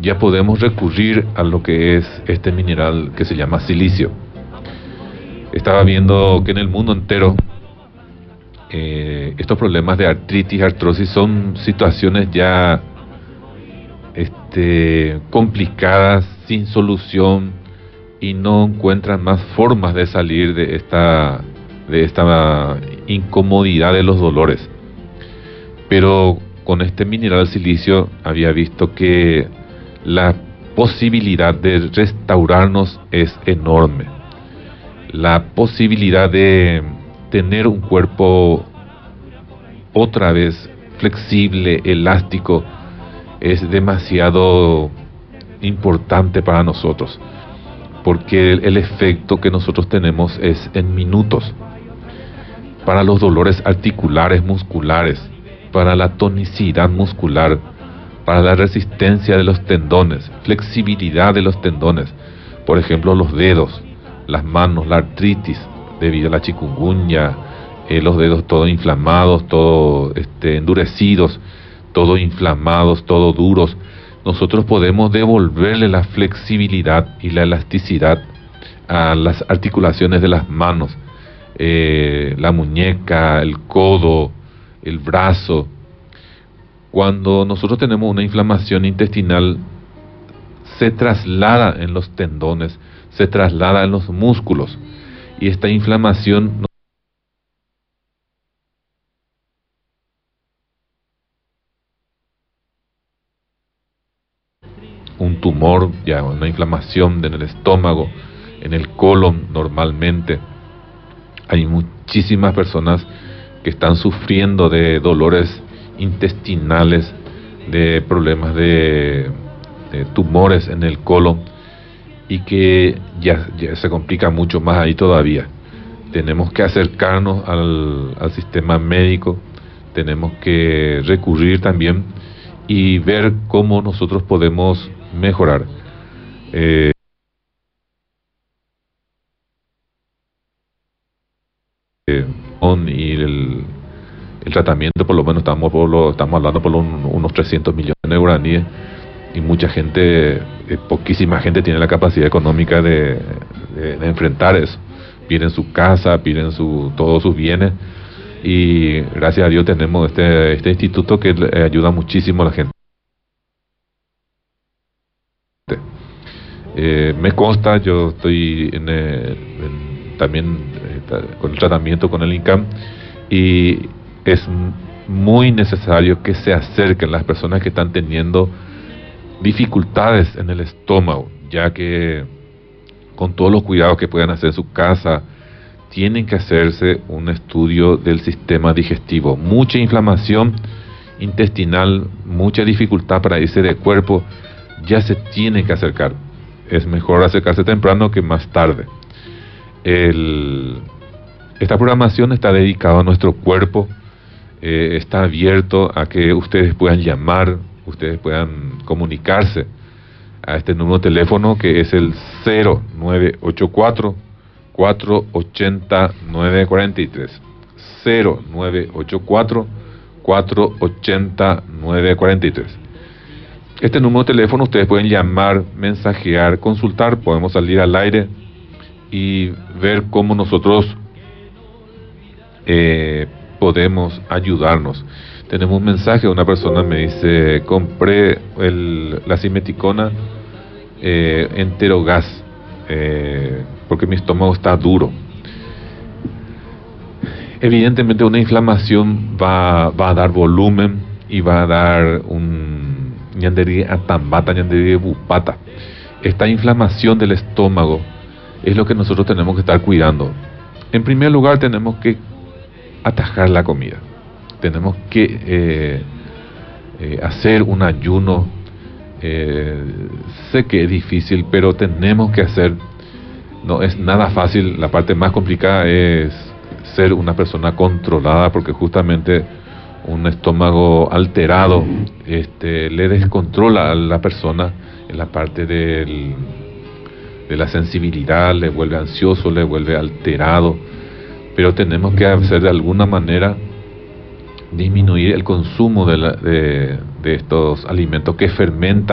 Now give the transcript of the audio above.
ya podemos recurrir a lo que es este mineral que se llama silicio. Estaba viendo que en el mundo entero estos problemas de artritis, artrosis son situaciones ya complicadas, sin solución, y no encuentran más formas de salir de esta incomodidad de los dolores. Pero con este mineral silicio había visto que la posibilidad de restaurarnos es enorme. La posibilidad de tener un cuerpo otra vez flexible, elástico, es demasiado importante para nosotros, porque el efecto que nosotros tenemos es en minutos. Para los dolores articulares, musculares, para la tonicidad muscular, para la resistencia de los tendones, flexibilidad de los tendones, por ejemplo los dedos, las manos, la artritis debido a la chikungunya, los dedos todos inflamados, todos endurecidos, todos inflamados, todos duros. Nosotros podemos devolverle la flexibilidad y la elasticidad a las articulaciones de las manos, la muñeca, el codo, el brazo. Cuando nosotros tenemos una inflamación intestinal, se traslada en los tendones, se traslada en los músculos, y esta inflamación un tumor, ya una inflamación en el estómago, en el colon normalmente. Hay muchísimas personas que están sufriendo de dolores intestinales, de problemas de tumores en el colon, y que ya se complica mucho más ahí todavía. Tenemos que acercarnos al sistema médico, tenemos que recurrir también y ver cómo nosotros podemos mejorar. Y el tratamiento, por lo menos estamos hablando por unos 300 millones de guaraníes, y mucha gente, poquísima gente tiene la capacidad económica de enfrentar eso. Pierden su casa, pierden todos sus bienes, y gracias a Dios tenemos este instituto que ayuda muchísimo a la gente. Me consta, yo estoy también con el tratamiento con el INCAM, y es muy necesario que se acerquen las personas que están teniendo dificultades en el estómago, ya que con todos los cuidados que puedan hacer en su casa, tienen que hacerse un estudio del sistema digestivo. Mucha inflamación intestinal, mucha dificultad para irse de cuerpo, ya se tiene que acercar. Es mejor acercarse temprano que más tarde. Esta programación está dedicada a nuestro cuerpo, está abierto a que ustedes puedan llamar, ustedes puedan comunicarse a este número de teléfono, que es el 0984 480 943, 0984 480 943. Este número de teléfono ustedes pueden llamar, mensajear, consultar, podemos salir al aire y ver cómo nosotros podemos ayudarnos. Tenemos un mensaje, una persona me dice: compré la simeticona Enterogas porque mi estómago está duro. Evidentemente una inflamación va a dar volumen y va a dar un ñanderí atambata, ñanderí bupata. Esta inflamación del estómago es lo que nosotros tenemos que estar cuidando. En primer lugar, tenemos que atajar la comida. Tenemos que hacer un ayuno. Sé que es difícil, pero tenemos que hacer. No es nada fácil. La parte más complicada es ser una persona controlada, porque justamente un estómago alterado le descontrola a la persona en la parte de la sensibilidad, le vuelve ansioso, le vuelve alterado. Pero tenemos que hacer de alguna manera disminuir el consumo de estos alimentos que fermentan